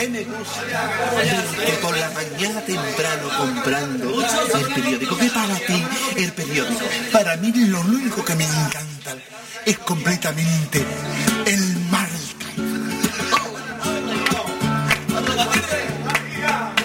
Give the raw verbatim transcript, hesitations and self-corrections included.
¿Qué me gusta? Verte por la mañana temprano comprando el periódico. ¿Qué para ti el periódico? Para mí lo único que me encanta es completamente